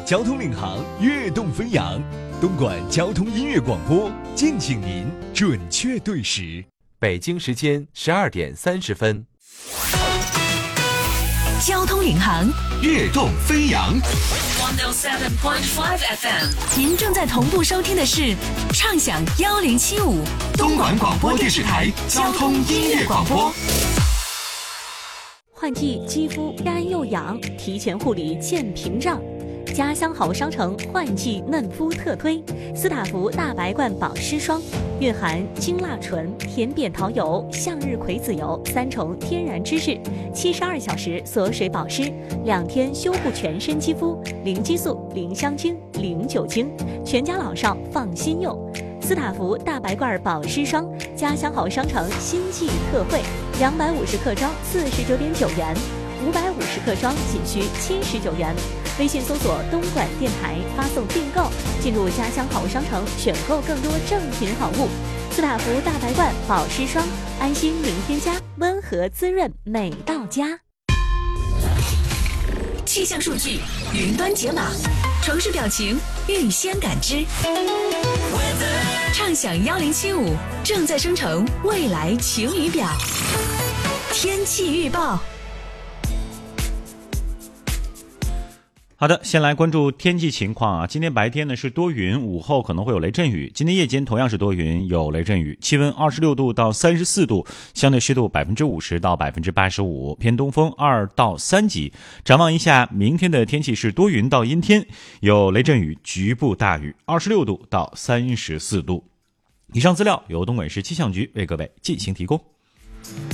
交通领航，跃动飞扬。东莞交通音乐广播，敬请您准确对时。 北京时间12点30分。 交通领航， 跃动飞扬。 107.5 FM， 您正在同步收听的是畅享1075 东莞广播电视台交通音乐广播。 换季肌肤干又痒，提前护理见屏障。家乡好商城换季嫩肤特推斯塔芙大白罐保湿霜，蕴含精蜡醇、甜扁桃油、向日葵籽油3重天然脂质，72小时锁水保湿，2天修护全身肌肤，零激素、零香精、零酒精，全家老少放心用。斯塔芙大白罐保湿霜，家乡好商城新季特惠，250克装49.9元，550克装仅需79元。微信搜索东莞电台，发送订购，进入家乡好商城，选购更多正品好物。斯塔芙大白罐保湿霜，安心零添加，温和滋润美到家。 气象数据云端解码，城市表情预先感知。畅享1075正在生成未来晴雨表。天气预报。 好的，先来关注天气情况啊。今天白天呢是多云，午后可能会有雷阵雨。今天夜间同样是多云，有雷阵雨。气温26度到34度，相对湿度50%到85%，偏东风2到3级。展望一下明天的天气是多云到阴天，有雷阵雨，局部大雨，26度到34度。以上资料由东莞市气象局为各位进行提供。